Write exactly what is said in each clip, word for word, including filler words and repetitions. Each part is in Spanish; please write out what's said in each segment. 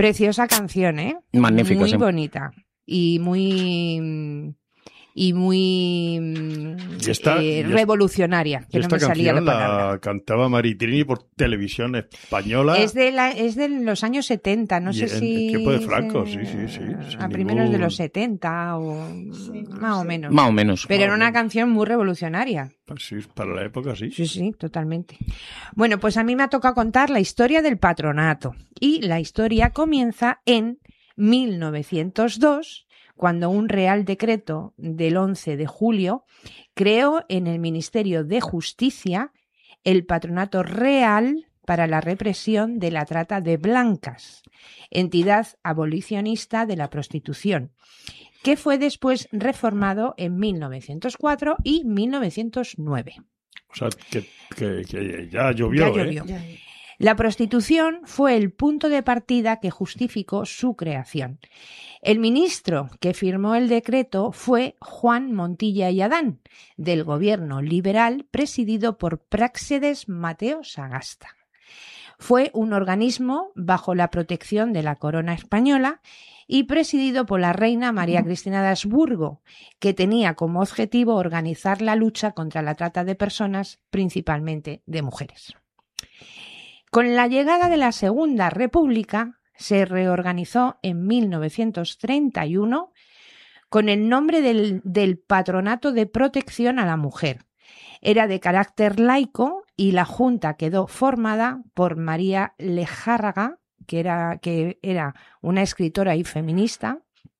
Preciosa canción, ¿eh? Magnífica, muy sí. bonita y muy y muy y esta, eh, y revolucionaria, que y no esta me salía la canción palabra. la cantaba Maritrini por televisión española. Es de la, es de los años setenta, no Y sé en si el tiempo de Franco, se- sí, sí, sí, a sin primeros de ningún- los setenta o Sí, no más o sé. menos. Más o menos. Pero Más era o una menos. canción muy revolucionaria. Pues sí, para la época sí. Sí, sí, totalmente. Bueno, pues a mí me ha tocado contar la historia del patronato. Y la historia comienza en mil novecientos dos, cuando un Real Decreto del once de julio creó en el Ministerio de Justicia el Patronato Real para la Represión de la Trata de Blancas, entidad abolicionista de la prostitución, que fue después reformado en mil novecientos cuatro y mil novecientos nueve. O sea, que, que, que ya llovió, Ya ¿eh? llovió. La prostitución fue el punto de partida que justificó su creación. El ministro que firmó el decreto fue Juan Montilla y Adán, del gobierno liberal presidido por Práxedes Mateo Sagasta. Fue un organismo bajo la protección de la corona española y presidido por la reina María Cristina de Habsburgo, que tenía como objetivo organizar la lucha contra la trata de personas, principalmente de mujeres. Con la llegada de la Segunda República, se reorganizó en mil novecientos treinta y uno con el nombre del, del Patronato de Protección a la Mujer. Era de carácter laico y la Junta quedó formada por María Lejárraga, que era, que era una escritora y feminista,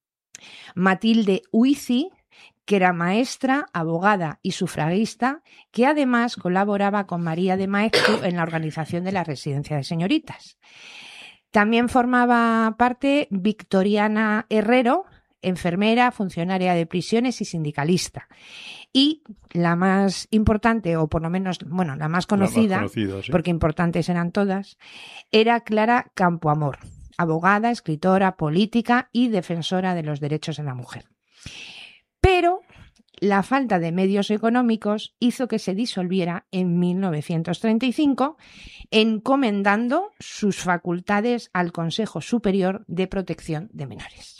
Matilde Huici, que era maestra, abogada y sufragista, que además colaboraba con María de Maeztu en la organización de la residencia de señoritas. También formaba parte Victoriana Herrero, enfermera, funcionaria de prisiones y sindicalista. Y la más importante, o por lo menos, bueno, la más conocida, La más conocida, sí. porque importantes eran todas, era Clara Campoamor, abogada, escritora, política y defensora de los derechos de la mujer. Pero la falta de medios económicos hizo que se disolviera en mil novecientos treinta y cinco, encomendando sus facultades al Consejo Superior de Protección de Menores.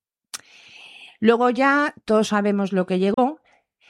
Luego ya todos sabemos lo que llegó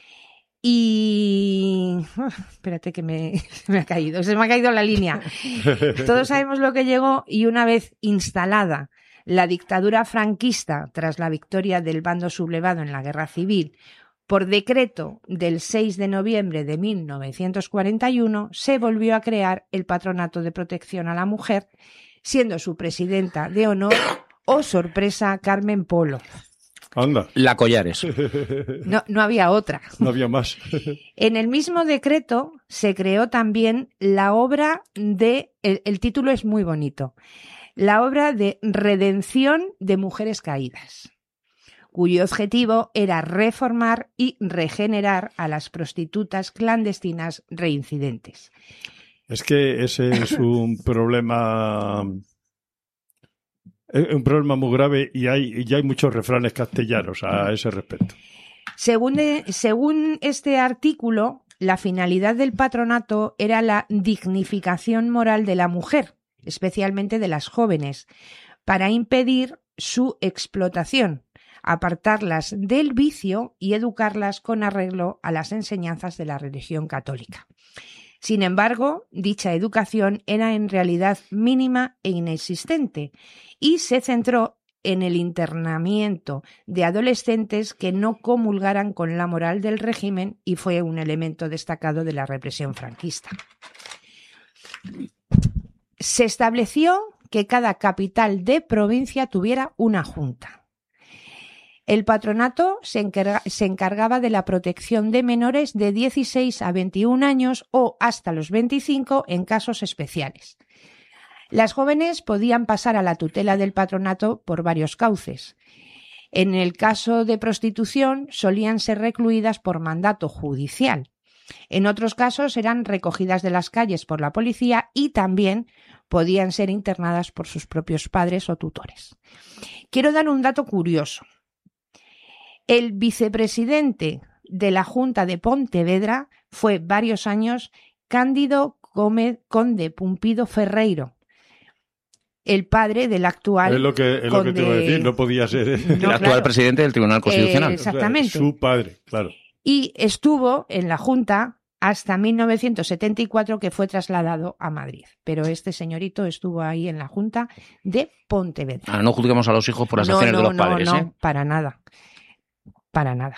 y... Uf, espérate que me, se me ha caído, se me ha caído la línea. Todos sabemos lo que llegó y una vez instalada la dictadura franquista tras la victoria del bando sublevado en la Guerra Civil, por decreto del seis de noviembre de mil novecientos cuarenta y uno, se volvió a crear el Patronato de Protección a la Mujer, siendo su presidenta de honor, oh sorpresa, Carmen Polo. Anda. La Collares. No, no había otra. No había más. En el mismo decreto se creó también la obra de, el, el título es muy bonito, la obra de Redención de Mujeres Caídas, cuyo objetivo era reformar y regenerar a las prostitutas clandestinas reincidentes. Es que ese es un problema... Es un problema muy grave y hay, y ya hay muchos refranes castellanos a ese respecto. Según, de, según este artículo, la finalidad del patronato era la dignificación moral de la mujer, especialmente de las jóvenes, para impedir su explotación, apartarlas del vicio y educarlas con arreglo a las enseñanzas de la religión católica. Sin embargo, dicha educación era en realidad mínima e inexistente y se centró en el internamiento de adolescentes que no comulgaran con la moral del régimen y fue un elemento destacado de la represión franquista. Se estableció que cada capital de provincia tuviera una junta. El patronato se, encarga, se encargaba de la protección de menores de dieciséis a veintiún años o hasta los veinticinco en casos especiales. Las jóvenes podían pasar a la tutela del patronato por varios cauces. En el caso de prostitución solían ser recluidas por mandato judicial. En otros casos eran recogidas de las calles por la policía y también podían ser internadas por sus propios padres o tutores. Quiero dar un dato curioso. El vicepresidente de la Junta de Pontevedra fue varios años Cándido Gómez Conde Pumpido Ferreiro. el padre del actual Es lo que, es lo que te iba a decir, no podía ser. ¿eh? No, el actual claro. presidente del Tribunal Constitucional. Eh, exactamente. Su padre, claro. Y estuvo en la Junta hasta mil novecientos setenta y cuatro, que fue trasladado a Madrid. Pero este señorito estuvo ahí en la Junta de Pontevedra. Ah, no juzguemos a los hijos por las no, acciones no, de los no, padres, no, ¿eh? para nada. Para nada.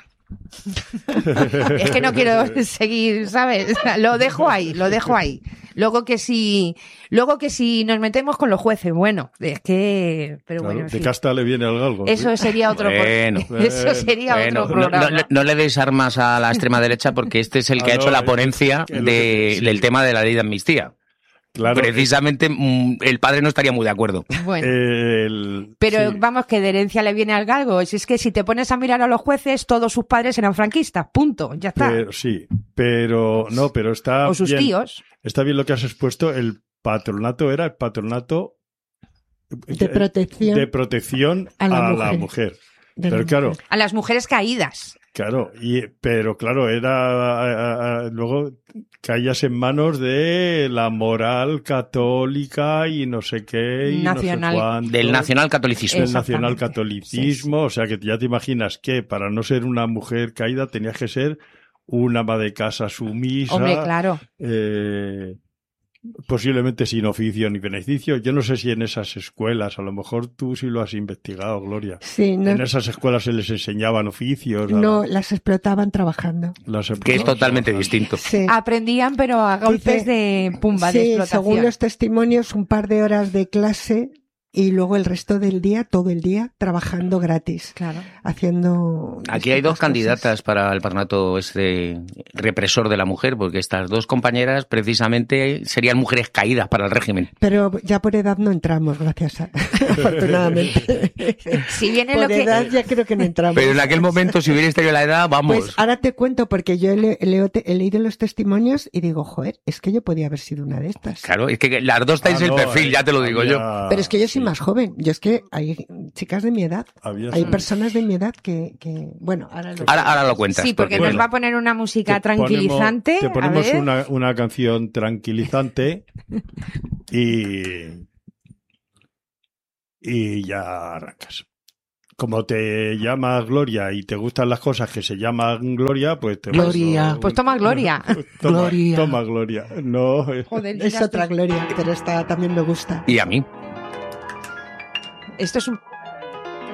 Es que no quiero seguir, ¿sabes? Lo dejo ahí, lo dejo ahí. Luego que si, luego que si nos metemos con los jueces, bueno, es que, pero Claro, bueno, en de fin. casta le viene al galgo. Eso ¿sí? sería otro, Bueno, pro- eso sería Bueno, otro no, programa. no- no le deis armas a la extrema derecha porque este es el que Ah, ha hecho no, la es- ponencia es lo de- que- sí. del tema de la ley de amnistía. Claro. Precisamente mm, el padre no estaría muy de acuerdo. Bueno. El- Pero sí. vamos, que de herencia le viene al galgo. Si es que si te pones a mirar a los jueces, todos sus padres eran franquistas. Punto. Ya está. Pero, sí, pero no, pero está O sus bien, tíos. está bien lo que has expuesto. El patronato era el patronato De protección de protección a a la la, mujer. mujer. de la Pero claro, mujer. A las mujeres caídas. claro, y, pero claro, era a- a- luego caías en manos de la moral católica y no sé qué y Nacional. no sé cuánto. Del nacionalcatolicismo. Del nacional Exactamente. catolicismo, o sea que ya te imaginas que para no ser una mujer caída tenías que ser una ama de casa sumisa, Hombre, claro. eh, posiblemente sin oficio ni beneficio. Yo no sé si en esas escuelas, a lo mejor tú sí lo has investigado, Gloria. Sí, no, En esas escuelas se les enseñaban oficios. a- no, las explotaban trabajando. las Que es totalmente empresas. distinto. Sí. Aprendían, pero a golpes Dice- de pumba, de Sí, explotación. según los testimonios, un par de horas de clase y luego el resto del día, todo el día, trabajando gratis, Claro. haciendo... Aquí hay dos distintas candidatas cosas. para el patronato este represor de la mujer, porque estas dos compañeras precisamente serían mujeres caídas para el régimen. Pero ya por edad no entramos, gracias a... afortunadamente. Si viene Por lo que... edad ya creo que no entramos. Pero en aquel momento, si hubierais tenido la edad, vamos. Pues ahora te cuento, porque yo he, le- leo te- he leído los testimonios y digo, joder, es que yo podía haber sido una de estas. Claro, es que las dos estáis Ah, en el no, perfil, eh, ya te lo digo yo. había- Pero es que yo soy sí, más joven. Yo es que hay chicas de mi edad, había- hay personas de mi edad que, que bueno, ahora lo Ahora, ahora lo cuentas. Sí, porque Bueno, nos va a poner una música Te tranquilizante. ponemos- Te ponemos a ver. una, una canción tranquilizante y, y ya arrancas. Como te llamas Gloria y te gustan las cosas que se llaman Gloria, pues te Gloria. paso- Pues toma Gloria. Toma, Gloria. toma Gloria. No, eh, Joder, es mira, otra gloria, pero esta también me gusta. Y a mí. Esto es un